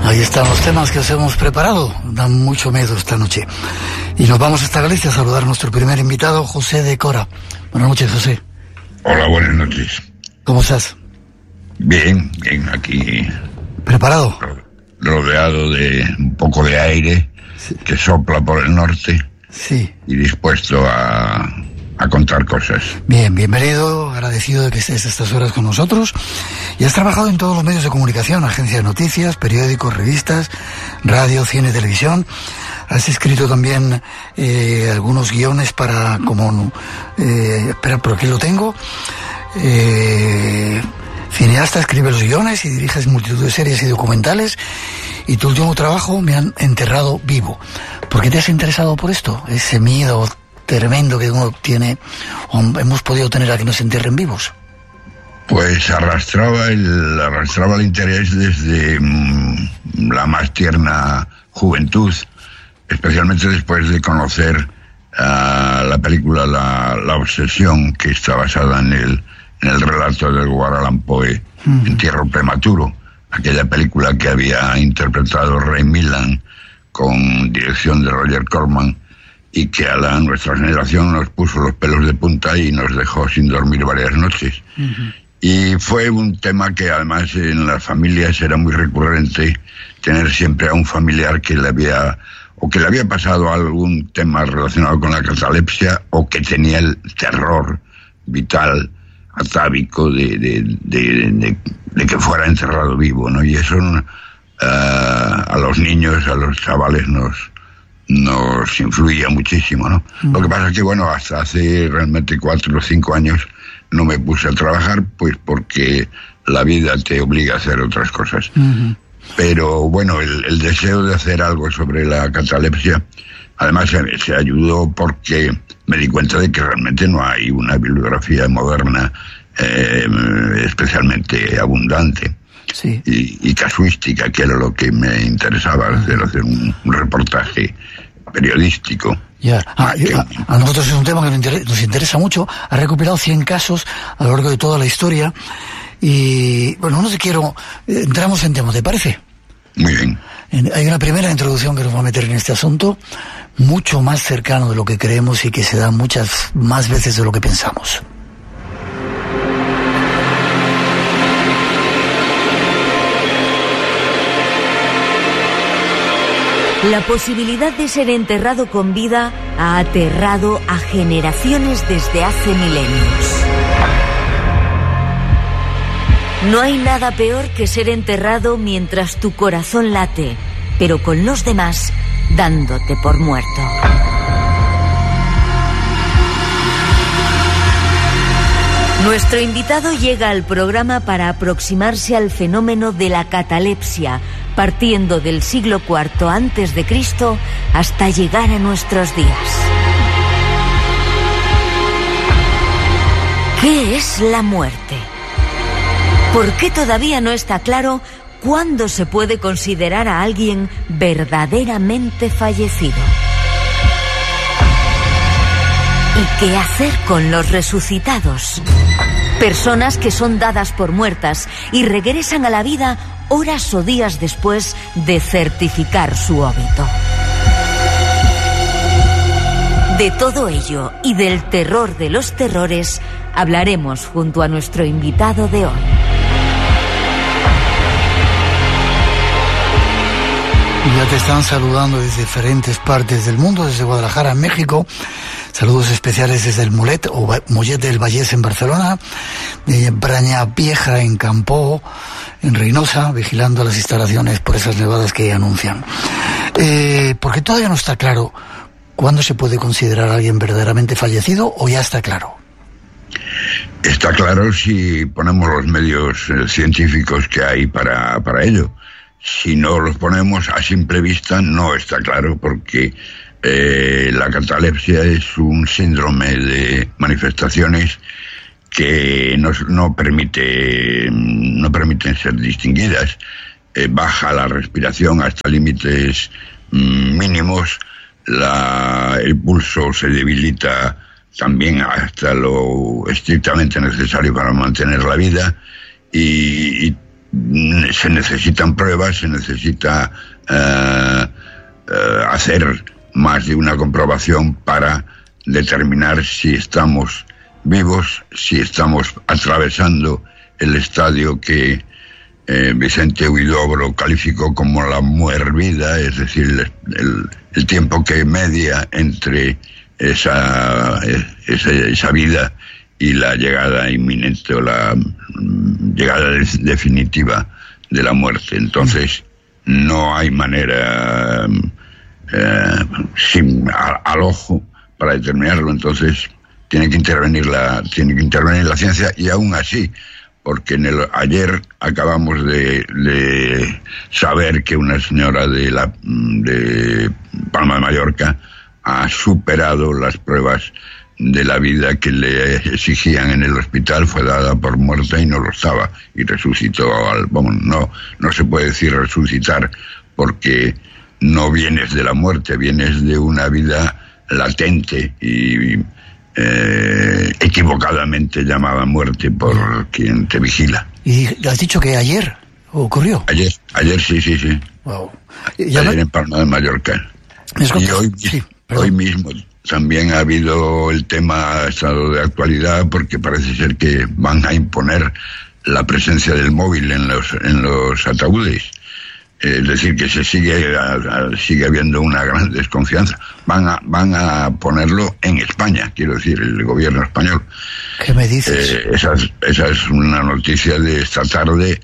Ahí están los temas que os hemos preparado. Dan mucho miedo esta noche. Y nos vamos hasta Galicia a saludar a nuestro primer invitado, José de Cora. Buenas noches, José. Hola, buenas noches. ¿Cómo estás? Bien, aquí. ¿Preparado? Rodeado de un poco de aire, sí, que sopla por el norte. Sí. Y dispuesto a contar cosas. Bien, bienvenido, agradecido de que estés a estas horas con nosotros. Y has trabajado en todos los medios de comunicación, agencias de noticias, periódicos, revistas, radio, cine, televisión. Has escrito también algunos guiones para, espera, por aquí lo tengo. Cineasta, escribe los guiones y diriges multitud de series y documentales. Y tu último trabajo, Me han enterrado vivo. ¿Por qué te has interesado por esto? Ese miedo tremendo que uno tiene, o hemos podido tener a que nos entierren vivos. Pues arrastraba el interés desde la más tierna juventud, especialmente después de conocer la película La Obsesión, que está basada en el relato del Edgar Allan Poe, Entierro prematuro, aquella película que había interpretado Ray Milland con dirección de Roger Corman, y que a nuestra generación nos puso los pelos de punta y nos dejó sin dormir varias noches. Y fue un tema que además en las familias era muy recurrente, tener siempre a un familiar que le había pasado algún tema relacionado con la catalepsia, o que tenía el terror vital, atávico, de que fuera enterrado vivo, ¿no? Y eso a los niños, a los chavales nos influía muchísimo, ¿no? Lo que pasa es que, bueno, hasta hace realmente 4 o 5 años no me puse a trabajar, pues porque la vida te obliga a hacer otras cosas. Pero, bueno, el deseo de hacer algo sobre la catalepsia, además se ayudó porque me di cuenta de que realmente no hay una bibliografía moderna especialmente abundante. Sí. Y casuística, que era lo que me interesaba hacer un reportaje periodístico. Ya. A nosotros es un tema que nos interesa mucho. Ha recuperado 100 casos a lo largo de toda la historia. Y bueno, entramos en tema, ¿te parece? Muy bien. Hay una primera introducción que nos va a meter en este asunto, mucho más cercano de lo que creemos y que se da muchas más veces de lo que pensamos. La posibilidad de ser enterrado con vida ha aterrado a generaciones desde hace milenios. No hay nada peor que ser enterrado mientras tu corazón late, pero con los demás dándote por muerto. Nuestro invitado llega al programa para aproximarse al fenómeno de la catalepsia, partiendo del siglo IV a.C. hasta llegar a nuestros días. ¿Qué es la muerte? ¿Por qué todavía no está claro cuándo se puede considerar a alguien verdaderamente fallecido? ¿Y qué hacer con los resucitados? Personas que son dadas por muertas y regresan a la vida horas o días después de certificar su óbito. De todo ello y del terror de los terrores hablaremos junto a nuestro invitado de hoy. Ya te están saludando desde diferentes partes del mundo, desde Guadalajara, en México. Saludos especiales desde el Mollet del Vallès en Barcelona, de Braña Vieja en Campoo, en Reynosa, vigilando las instalaciones por esas nevadas que anuncian. Porque todavía no está claro cuándo se puede considerar a alguien verdaderamente fallecido, o ya está claro. Está claro si ponemos los medios científicos que hay para ello. Si no los ponemos a simple vista, no está claro, porque la catalepsia es un síndrome de manifestaciones que no permiten ser distinguidas. Baja la respiración hasta límites mínimos, el pulso se debilita también hasta lo estrictamente necesario para mantener la vida, y se necesitan pruebas, se necesita hacer más de una comprobación para determinar si estamos vivos, si estamos atravesando el estadio que Vicente Huidobro calificó como la muervida, es decir, el tiempo que media entre esa vida y la llegada inminente o la llegada definitiva de la muerte. Entonces no hay manera al ojo para determinarlo. Entonces tiene que intervenir la ciencia, y aún así, porque ayer acabamos de saber que una señora de Palma de Mallorca ha superado las pruebas de la vida que le exigían en el hospital, fue dada por muerta y no lo estaba, y resucitó. No se puede decir resucitar, porque no vienes de la muerte, vienes de una vida latente y equivocadamente llamada muerte por quien te vigila. ¿Y has dicho que ayer ocurrió? Ayer sí. Wow. Ayer en Palma de Mallorca. Y hoy mismo también ha habido el tema estado de actualidad, porque parece ser que van a imponer la presencia del móvil en los ataúdes. Es decir, que sigue habiendo una gran desconfianza. Van a ponerlo en España, quiero decir, el gobierno español. ¿Qué me dices? Esa es una noticia de esta tarde.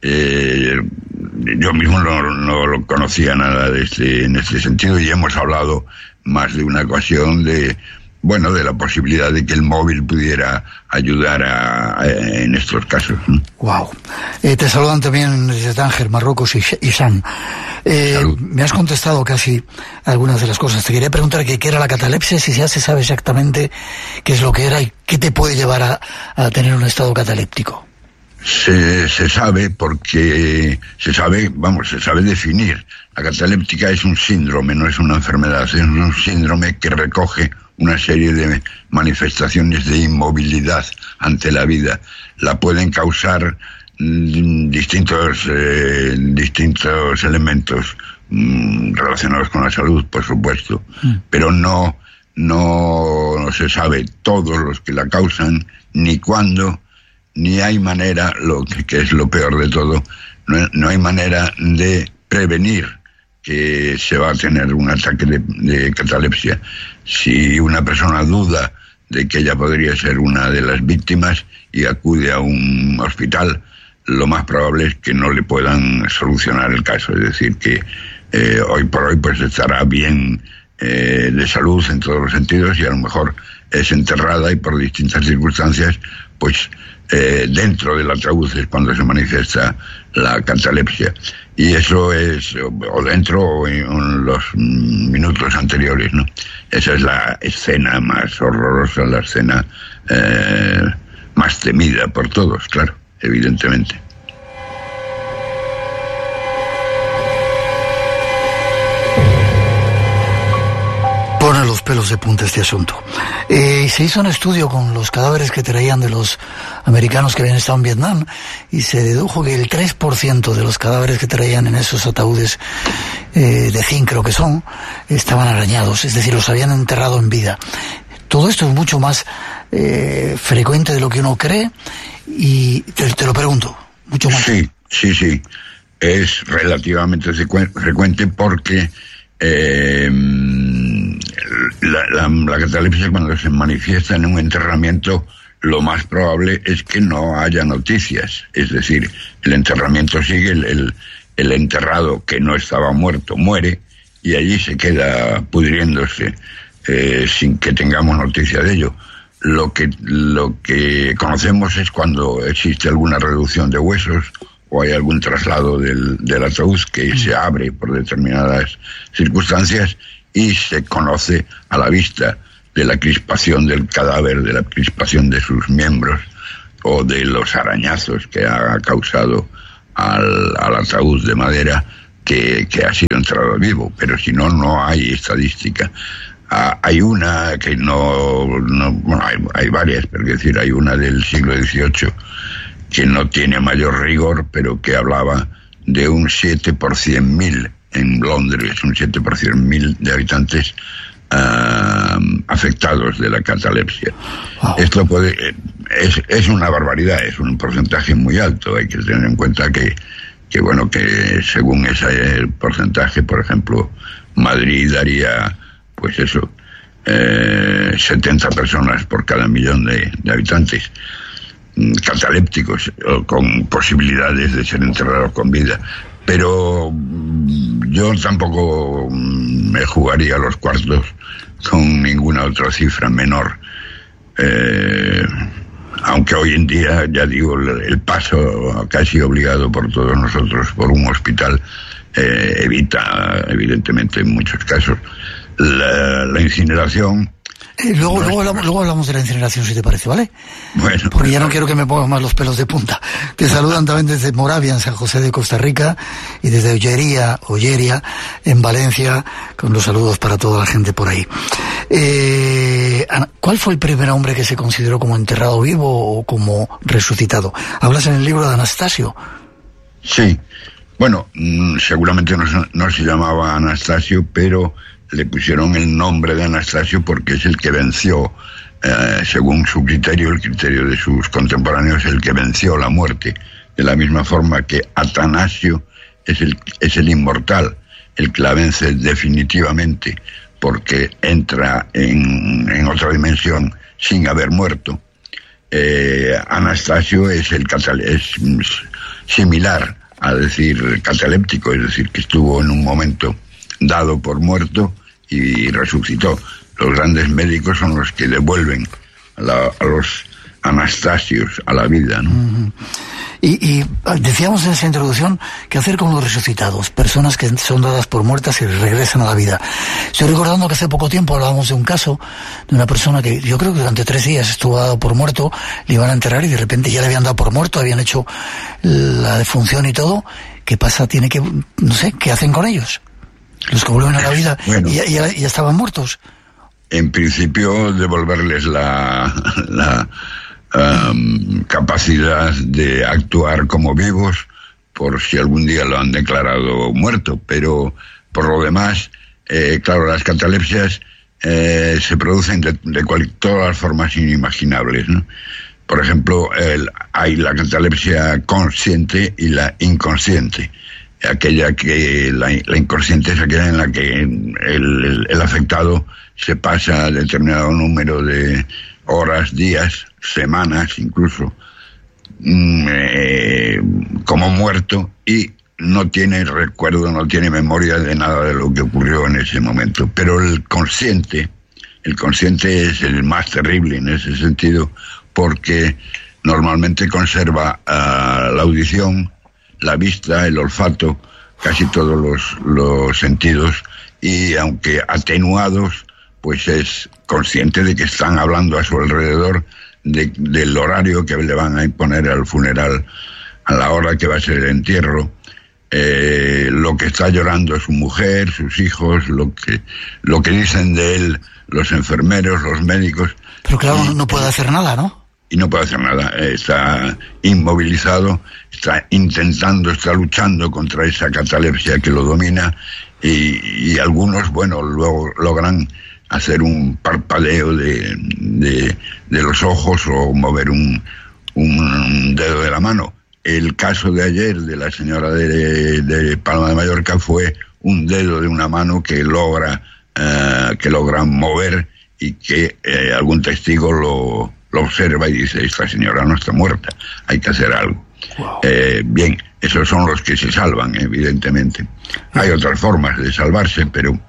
Yo mismo no lo conocía nada en este sentido, y hemos hablado más de una ocasión de la posibilidad de que el móvil pudiera ayudar en estos casos. Wow. Te saludan también desde Tánger, Marruecos, y Sam. Me has contestado casi algunas de las cosas. Te quería preguntar qué era la catalepsia, si ya se sabe exactamente qué es lo que era y qué te puede llevar a tener un estado cataléptico. Se sabe, porque se sabe definir. La cataléptica es un síndrome, no es una enfermedad, es un síndrome que recoge una serie de manifestaciones de inmovilidad ante la vida. La pueden causar distintos elementos relacionados con la salud, por supuesto, pero no se sabe todos los que la causan, ni cuándo, ni hay manera, que es lo peor de todo, no hay manera de prevenir que se va a tener un ataque de catalepsia. Si una persona duda de que ella podría ser una de las víctimas y acude a un hospital, lo más probable es que no le puedan solucionar el caso. Es decir, que hoy por hoy pues estará bien de salud en todos los sentidos, y a lo mejor es enterrada, y por distintas circunstancias pues dentro del ataúd es cuando se manifiesta la catalepsia, y eso es o dentro o en los minutos anteriores, ¿no? Esa es la escena más horrorosa, la escena más temida por todos, claro, evidentemente. Pone los pelos de punta este asunto. Se hizo un estudio con los cadáveres que traían de los americanos que habían estado en Vietnam, y se dedujo que el 3% de los cadáveres que traían en esos ataúdes de zinc, creo que son, estaban arañados, es decir, los habían enterrado en vida. Todo esto es mucho más frecuente de lo que uno cree, y te lo pregunto, mucho más. Sí. Es relativamente frecuente, porque la catalepsia, cuando se manifiesta en un enterramiento, lo más probable es que no haya noticias. Es decir, el enterramiento sigue, el enterrado que no estaba muerto muere, y allí se queda pudriéndose sin que tengamos noticia de ello. Lo que conocemos es cuando existe alguna reducción de huesos o hay algún traslado del ataúd que se abre por determinadas circunstancias, y se conoce a la vista de la crispación del cadáver, de la crispación de sus miembros o de los arañazos que ha causado al ataúd de madera que ha sido enterrado vivo. Pero si no hay estadística. Hay una que hay varias, pero es decir, hay una del siglo XVIII que no tiene mayor rigor, pero que hablaba de un 7 por 100.000 en Londres, un 7 por 100.000 de habitantes afectados de la catalepsia. Wow. Esto es una barbaridad, es un porcentaje muy alto. Hay que tener en cuenta que según ese porcentaje, por ejemplo, Madrid daría, pues eso, 70 personas por cada millón de habitantes catalépticos, con posibilidades de ser enterrados con vida. Pero yo tampoco me jugaría los cuartos con ninguna otra cifra menor. Aunque hoy en día, ya digo, el paso casi obligado por todos nosotros por un hospital evita, evidentemente, en muchos casos, la incineración. Luego hablamos de la incineración, si te parece, ¿vale? Bueno. Porque ya no quiero que me pongas más los pelos de punta. Te saludan también desde Moravia, en San José de Costa Rica, y desde Olleria, en Valencia, con los saludos para toda la gente por ahí. ¿Cuál fue el primer hombre que se consideró como enterrado vivo o como resucitado? Hablas en el libro de Anastasio. Sí. Bueno, seguramente no se llamaba Anastasio, pero le pusieron el nombre de Anastasio porque es el que venció, según su criterio, el criterio de sus contemporáneos, el que venció la muerte. De la misma forma que Atanasio es el inmortal, el que la vence definitivamente, porque entra en otra dimensión sin haber muerto. Anastasio es similar a decir cataléptico, es decir, que estuvo en un momento dado por muerto y resucitó. Los grandes médicos son los que devuelven a los Anastasios a la vida, ¿no? Uh-huh. Y decíamos en esa introducción, ¿qué hacer con los resucitados? Personas que son dadas por muertas y regresan a la vida. Estoy recordando que hace poco tiempo hablábamos de un caso de una persona que yo creo que durante 3 días estuvo dado por muerto, le iban a enterrar y de repente ya le habían dado por muerto, habían hecho la defunción y todo. ¿Qué pasa? No sé, ¿qué hacen con ellos? Los que vuelven a la vida, bueno, y ya estaban muertos. En principio, devolverles la capacidad de actuar como vivos, por si algún día lo han declarado muerto. Pero por lo demás, claro, las catalepsias se producen de todas las formas inimaginables, ¿no? Por ejemplo, hay la catalepsia consciente y la inconsciente. Aquella que la inconsciente es aquella en la que el afectado se pasa determinado número de horas, días, semanas incluso, como muerto, y no tiene recuerdo, no tiene memoria de nada de lo que ocurrió en ese momento. Pero el consciente es el más terrible en ese sentido, porque normalmente conserva la audición, la vista, el olfato, casi todos los sentidos, y aunque atenuados, pues es consciente de que están hablando a su alrededor del horario que le van a imponer al funeral, a la hora que va a ser el entierro, lo que está llorando su mujer, sus hijos, lo que dicen de él los enfermeros, los médicos. Pero claro, no puede hacer nada, ¿no? Y no puede hacer nada, está inmovilizado, está luchando contra esa catalepsia que lo domina, y algunos, bueno, luego logran hacer un parpadeo de los ojos o mover un dedo de la mano. El caso de ayer de la señora de Palma de Mallorca fue un dedo de una mano que logran mover, y que algún testigo lo observa y dice: esta señora no está muerta, hay que hacer algo. Wow. Bien, esos son los que se salvan, evidentemente. Hay otras formas de salvarse, pero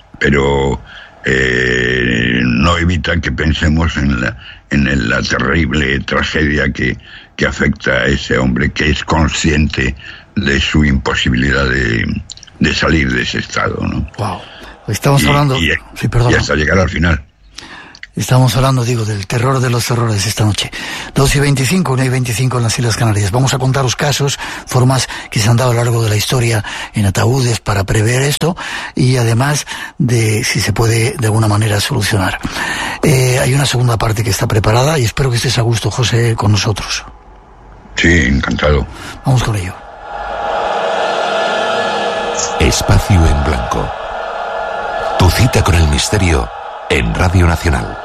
no evita que pensemos en la terrible tragedia que afecta a ese hombre, que es consciente de su imposibilidad de salir de ese estado, ¿no? Wow. Estamos hablando... Y hasta llegar al final. Estamos hablando, del terror de los terrores esta noche. 2:25, 1:25 en las Islas Canarias. Vamos a contaros casos, formas que se han dado a lo largo de la historia en ataúdes para prever esto, y además de si se puede de alguna manera solucionar. Hay una segunda parte que está preparada y espero que estés a gusto, José, con nosotros. Sí, encantado. Vamos con ello. Espacio en Blanco. Tu cita con el misterio en Radio Nacional.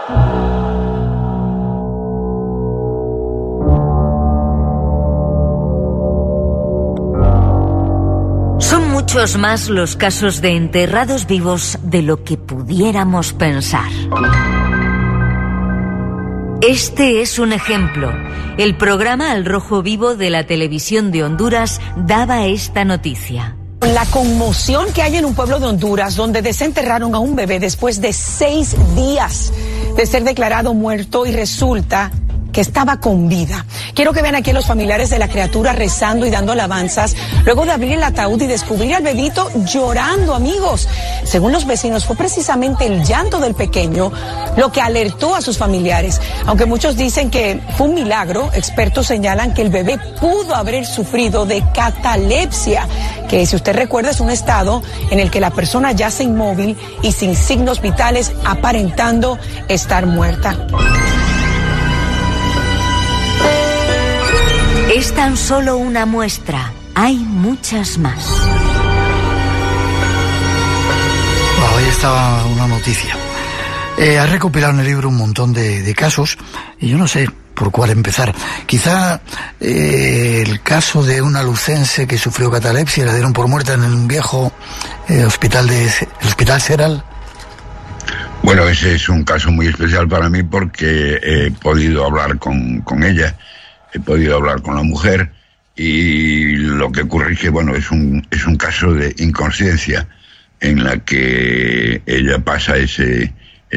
Son muchos más los casos de enterrados vivos de lo que pudiéramos pensar. Este es un ejemplo. El programa Al Rojo Vivo de la televisión de Honduras daba esta noticia. La conmoción que hay en un pueblo de Honduras donde desenterraron a un bebé después de 6 días de ser declarado muerto y resulta que estaba con vida. Quiero que vean aquí a los familiares de la criatura rezando y dando alabanzas luego de abrir el ataúd y descubrir al bebito llorando, amigos. Según los vecinos, fue precisamente el llanto del pequeño lo que alertó a sus familiares. Aunque muchos dicen que fue un milagro, expertos señalan que el bebé pudo haber sufrido de catalepsia, que si usted recuerda es un estado en el que la persona yace inmóvil y sin signos vitales, aparentando estar muerta. Es tan solo una muestra. Hay muchas más. Ahí está una noticia. Ha recopilado en el libro un montón de casos y yo no sé por cuál empezar. Quizá el caso de una lucense que sufrió catalepsia y la dieron por muerta en un viejo hospital Seral. Bueno, ese es un caso muy especial para mí porque he podido hablar con ella. He podido hablar con la mujer y lo que ocurre es que, bueno, es un caso de inconsciencia en la que ella pasa esas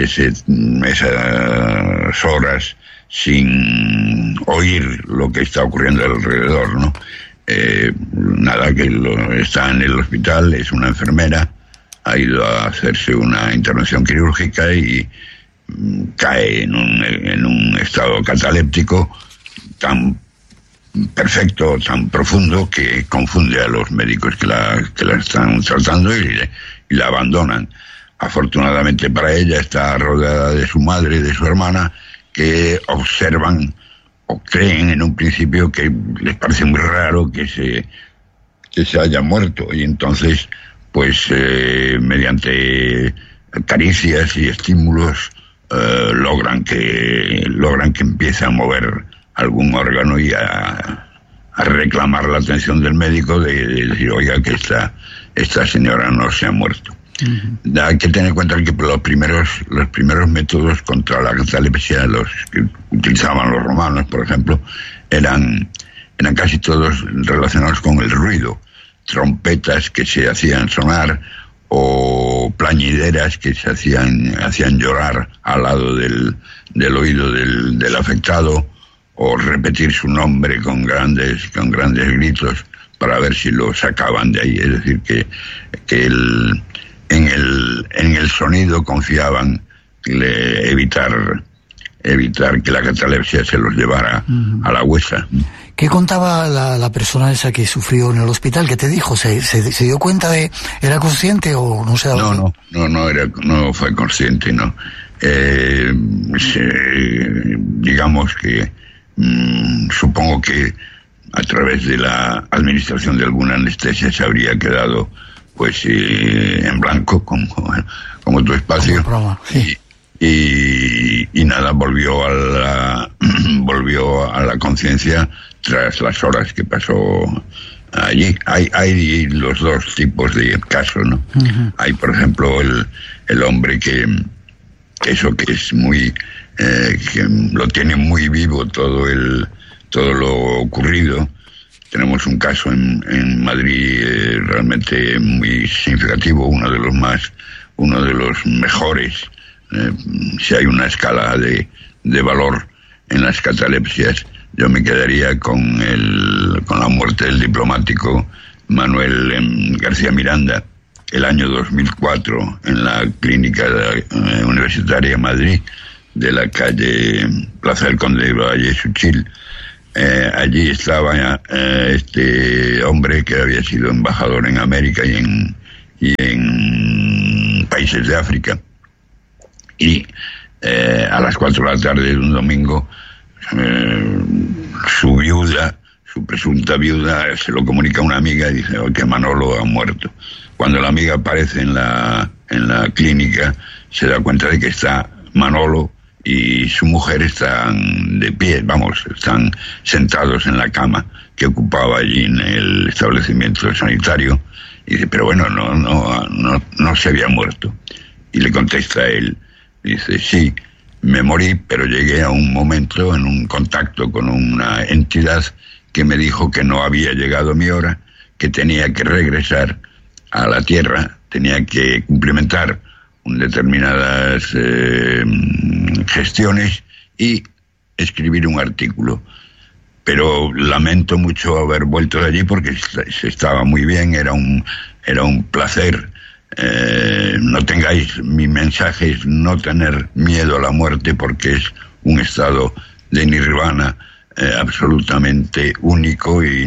horas sin oír lo que está ocurriendo alrededor, ¿no? Nada, que está en el hospital, es una enfermera, ha ido a hacerse una intervención quirúrgica y cae en un estado cataléptico tan perfecto, tan profundo, que confunde a los médicos que la están tratando y la abandonan. Afortunadamente para ella está rodeada de su madre y de su hermana, que observan o creen en un principio que les parece muy raro que se haya muerto, y entonces pues mediante caricias y estímulos logran que empiece a mover algún órgano y a reclamar la atención del médico de decir, oiga, que esta señora no se ha muerto. Uh-huh. Hay que tener en cuenta que los primeros métodos contra la catalepsia, los que utilizaban los romanos, por ejemplo, eran casi todos relacionados con el ruido. Trompetas que se hacían sonar o plañideras que se hacían llorar al lado del oído del afectado, o repetir su nombre con grandes gritos para ver si lo sacaban de ahí. Es decir, que en el sonido confiaban evitar que la catalepsia se los llevara a la huesa. ¿Qué contaba la persona esa que sufrió en el hospital? ¿Qué te dijo? ¿Se dio cuenta era consciente o no se daba cuenta? No fue consciente, no. Digamos que supongo que a través de la administración de alguna anestesia se habría quedado pues en blanco como tu espacio, sí. y nada, volvió a la conciencia tras las horas que pasó allí. Hay los dos tipos de casos, ¿no? Uh-huh. Hay, por ejemplo, el hombre que es muy que lo tiene muy vivo todo lo ocurrido. Tenemos un caso en Madrid realmente muy significativo, uno de los mejores. Si hay una escala de valor en las catalepsias, yo me quedaría con la muerte del diplomático Manuel García Miranda, el año 2004, en la clínica universitaria de Madrid, de la calle Plaza del Conde de Valle Suchil. Allí estaba este hombre que había sido embajador en América y en países de África. Y a las 4 de la tarde de un domingo su viuda, su presunta viuda, se lo comunica a una amiga y dice que Manolo ha muerto. Cuando la amiga aparece en la clínica, se da cuenta de que está Manolo y su mujer están de pie, están sentados en la cama que ocupaba allí en el establecimiento sanitario. Y dice, pero bueno, no se había muerto. Y le contesta él, dice, sí, me morí, pero llegué a un momento en un contacto con una entidad que me dijo que no había llegado mi hora, que tenía que regresar a la Tierra, tenía que cumplimentar determinadas gestiones y escribir un artículo. Pero lamento mucho haber vuelto de allí porque se estaba muy bien, era un placer. No tengáis, mi mensaje es no tener miedo a la muerte porque es un estado de nirvana absolutamente único e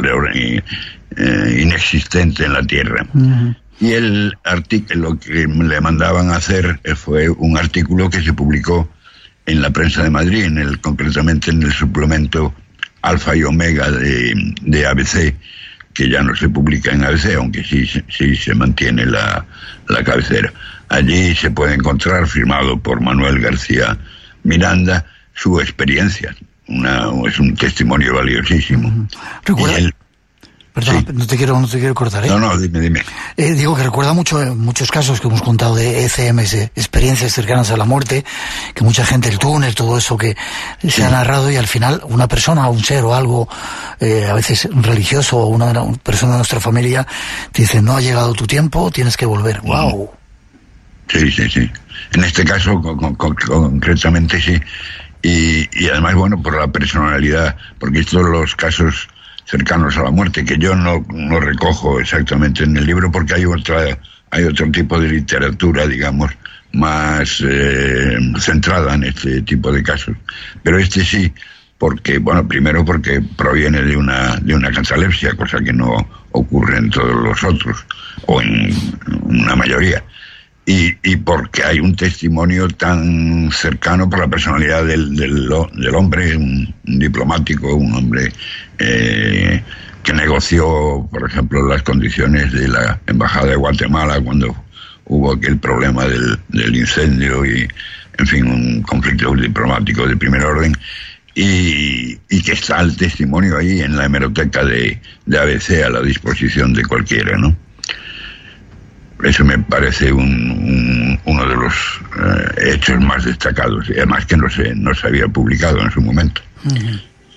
inexistente en la Tierra. Uh-huh. Y el artículo que le mandaban a hacer fue un artículo que se publicó en la Prensa de Madrid, concretamente en el suplemento Alfa y Omega de ABC, que ya no se publica en ABC, aunque sí se mantiene la cabecera. Allí se puede encontrar, firmado por Manuel García Miranda, su experiencia. Es un testimonio valiosísimo. ¿Recuerda? Perdón, sí. no te quiero cortar, ¿eh? No, dime. Digo que recuerda muchos casos que hemos contado de ECMs, experiencias cercanas a la muerte, que mucha gente, el túnel, todo eso que se ha narrado, y al final una persona, un ser o algo, a veces religioso, o una persona de nuestra familia, te dice, no ha llegado tu tiempo, tienes que volver. ¡Wow! Sí. En este caso, concretamente sí. Y además, por la personalidad, porque estos son los casos cercanos a la muerte, que yo no recojo exactamente en el libro, porque hay otro tipo de literatura, digamos, más centrada en este tipo de casos. Pero este sí, porque, primero porque proviene de una catalepsia, cosa que no ocurre en todos los otros, o en una mayoría. Y porque hay un testimonio tan cercano por la personalidad del hombre, un diplomático, un hombre que negoció, por ejemplo, las condiciones de la Embajada de Guatemala cuando hubo aquel problema del incendio y, en fin, un conflicto diplomático de primer orden, y que está el testimonio ahí en la hemeroteca de ABC a la disposición de cualquiera, ¿no? Eso me parece uno de los hechos más destacados, y además que no se había publicado en su momento. Uh-huh.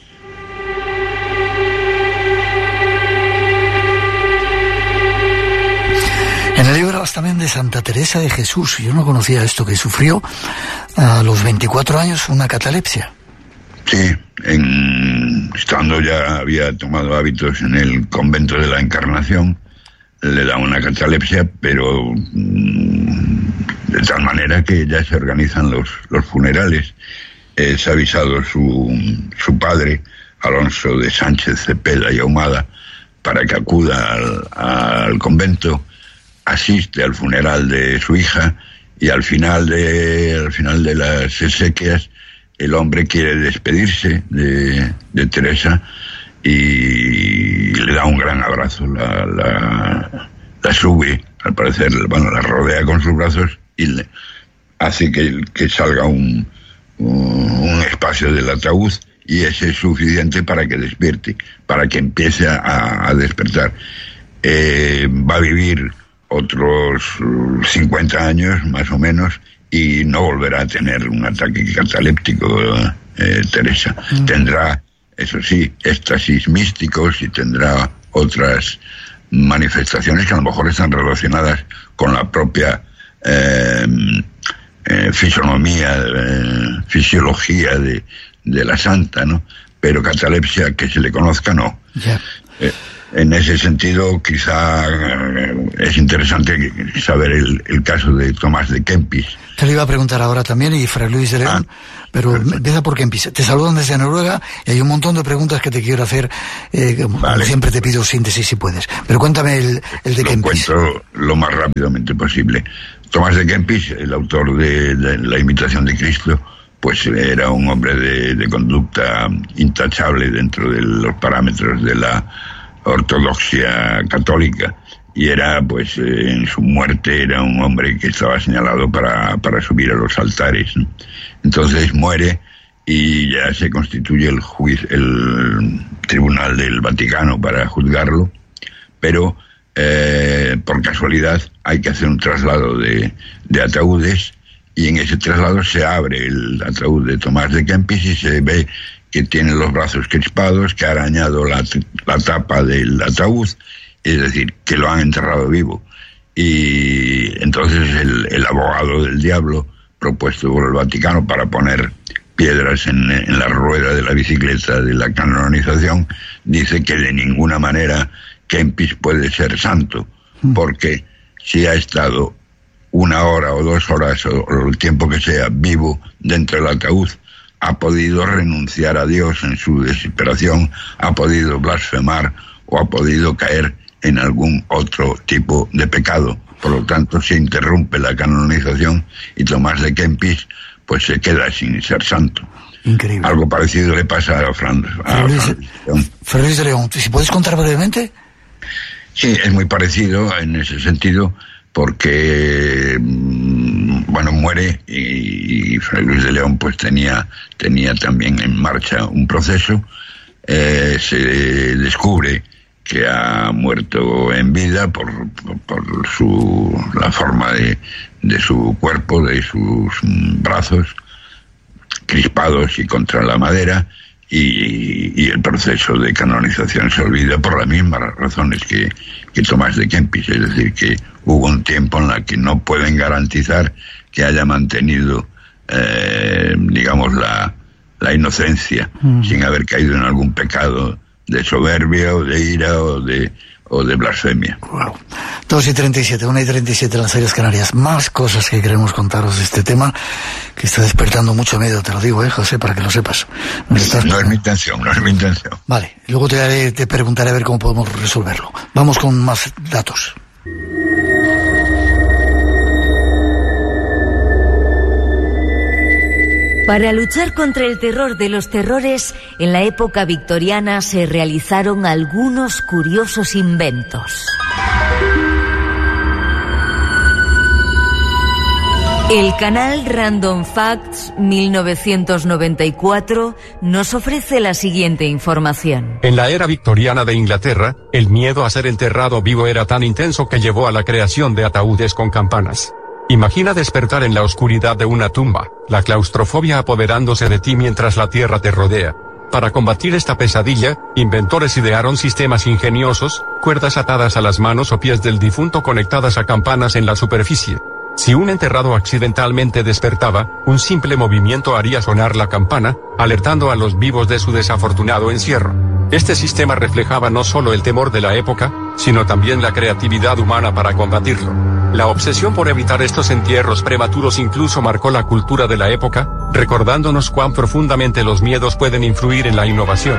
En el libro hablas también de Santa Teresa de Jesús. Yo no conocía esto, que sufrió a los 24 años una catalepsia. Sí, estando ya había tomado hábitos en el convento de la Encarnación, le da una catalepsia, pero de tal manera que ya se organizan los funerales. Se ha avisado su padre, Alonso de Sánchez Cepeda y Ahumada, para que acuda al convento, asiste al funeral de su hija, y al final de las exequias el hombre quiere despedirse de Teresa y le da un gran abrazo, la sube, al parecer, la rodea con sus brazos y le hace que salga un espacio del ataúd, y ese es suficiente para que despierte, para que empiece a despertar. Va a vivir otros 50 años, más o menos, y no volverá a tener un ataque cataléptico, Teresa. Tendrá, eso sí, éxtasis místicos, y tendrá otras manifestaciones que a lo mejor están relacionadas con la propia fisiología de la santa, ¿no? Pero catalepsia que se le conozca, no. Yeah. En ese sentido, quizá es interesante saber el caso de Tomás de Kempis. Te lo iba a preguntar ahora también, y Fray Luis de León, pero empieza por Kempis. Te saludan desde Noruega y hay un montón de preguntas que te quiero hacer. Vale. Siempre te pido síntesis si puedes. Pero cuéntame el de Kempis. Lo cuento lo más rápidamente posible. Tomás de Kempis, el autor de La imitación de Cristo, pues era un hombre de conducta intachable dentro de los parámetros de la ortodoxia católica, y era, pues, en su muerte era un hombre que estaba señalado para subir a los altares, ¿no? Entonces muere y ya se constituye el Tribunal del Vaticano para juzgarlo, pero por casualidad hay que hacer un traslado de ataúdes, y en ese traslado se abre el ataúd de Tomás de Kempis y se ve que tiene los brazos crispados, que ha arañado la tapa del ataúd, es decir, que lo han enterrado vivo. Y entonces el abogado del diablo, propuesto por el Vaticano para poner piedras en la rueda de la bicicleta de la canonización, dice que de ninguna manera Kempis puede ser santo, porque si ha estado 1 hora o 2 horas o el tiempo que sea vivo dentro del ataúd, ha podido renunciar a Dios en su desesperación, ha podido blasfemar o ha podido caer en algún otro tipo de pecado. Por lo tanto, se interrumpe la canonización y Tomás de Kempis pues se queda sin ser santo. Increíble. Algo parecido le pasa a Fray Luis de León. ¿Si puedes contar brevemente? Sí, es muy parecido en ese sentido, porque bueno, muere y Fray Luis de León pues tenía también en marcha un proceso. Se descubre que ha muerto en vida por la forma de su cuerpo, de sus brazos crispados y contra la madera, y el proceso de canonización se olvida por las mismas razones que Tomás de Kempis, es decir, que hubo un tiempo en el que no pueden garantizar que haya mantenido, digamos, la inocencia, sin haber caído en algún pecado de soberbia o de ira o de blasfemia. Wow. 2:37, 1:37 en las Islas Canarias. Más cosas que queremos contaros de este tema, que está despertando mucho miedo, te lo digo, José, para que lo sepas. No es mi intención. Vale, luego te preguntaré a ver cómo podemos resolverlo. Vamos con más datos. Para luchar contra el terror de los terrores, en la época victoriana se realizaron algunos curiosos inventos. El canal Random Facts 1994 nos ofrece la siguiente información. En la era victoriana de Inglaterra, el miedo a ser enterrado vivo era tan intenso que llevó a la creación de ataúdes con campanas. Imagina despertar en la oscuridad de una tumba, la claustrofobia apoderándose de ti mientras la tierra te rodea. Para combatir esta pesadilla, inventores idearon sistemas ingeniosos, cuerdas atadas a las manos o pies del difunto conectadas a campanas en la superficie. Si un enterrado accidentalmente despertaba, un simple movimiento haría sonar la campana, alertando a los vivos de su desafortunado encierro. Este sistema reflejaba no solo el temor de la época, sino también la creatividad humana para combatirlo. La obsesión por evitar estos entierros prematuros incluso marcó la cultura de la época, recordándonos cuán profundamente los miedos pueden influir en la innovación.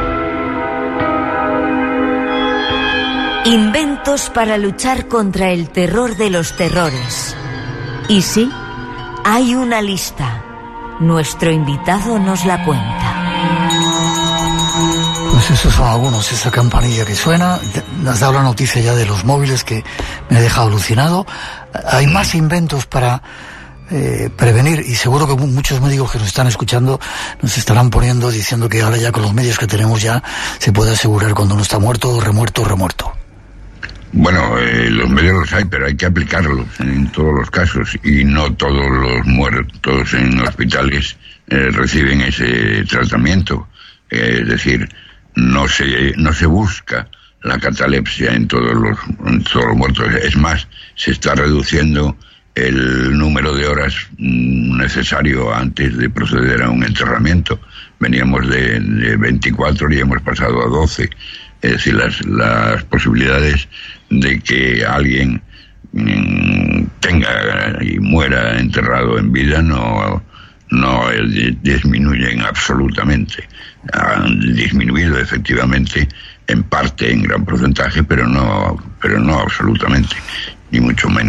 Inventos para luchar contra el terror de los terrores. Y sí, hay una lista. Nuestro invitado nos la cuenta. Pues esos son algunos, esa campanilla que suena. Has dado la noticia ya de los móviles que me ha dejado alucinado. Hay más inventos para prevenir, y seguro que muchos médicos que nos están escuchando nos estarán poniendo, diciendo que ahora ya con los medios que tenemos ya se puede asegurar cuando uno está muerto, remuerto. Bueno, los medios los hay, pero hay que aplicarlos en todos los casos, y no todos los muertos en hospitales reciben ese tratamiento. Es decir, no se busca la catalepsia en todos los muertos. Es más, se está reduciendo el número de horas necesario antes de proceder a un enterramiento. Veníamos de 24 y hemos pasado a 12. Es decir, las posibilidades de que alguien tenga y muera enterrado en vida no disminuyen absolutamente. Han disminuido efectivamente en parte, en gran porcentaje, pero no absolutamente, ni mucho menos.